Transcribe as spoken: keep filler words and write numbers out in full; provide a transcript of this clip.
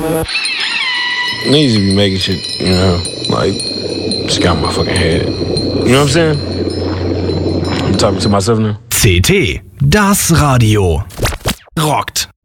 Niggas be making shit, you know, like, just got my fucking head. You know what I'm saying? I'm talking to myself now. C T, das Radio. Rockt.